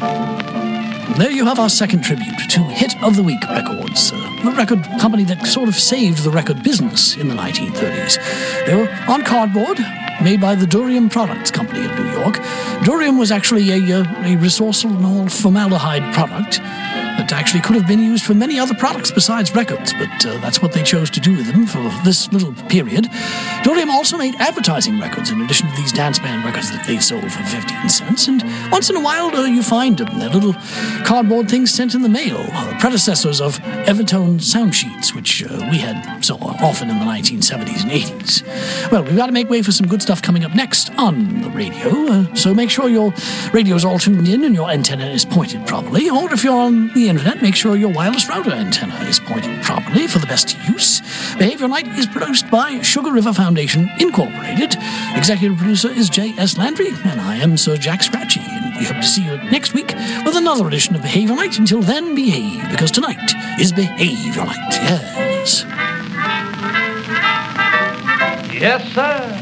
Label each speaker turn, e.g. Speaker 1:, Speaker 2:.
Speaker 1: There you have our second tribute to Hit of the Week Records, a record company that sort of saved the record business in the 1930s. They were on cardboard, made by the Durium Products Company of New York. Durium was actually a resorcinol formaldehyde product that actually could have been used for many other products besides records, but that's what they chose to do with them for this little period. Durium also made advertising records in addition to these dance band records that they sold for 15 cents, and once in a while you find them. They're little cardboard things sent in the mail, predecessors of Evertone sound sheets, which we had so often in the 1970s and 80s. Well, we've got to make way for some good stuff coming up next on the radio, so make sure your radio's all tuned in and your antenna is pointed properly, or if you're on the internet, make sure your wireless router antenna is pointed properly for the best use. Behavior Night is produced by Sugar River Foundation, Incorporated. Executive producer is J.S. Landry, and I am Sir Jack Scratchy, and we hope to see you next week with another edition of Behavior Night. Until then, behave, because tonight is Behavior Night. Yes.
Speaker 2: Yes, sir.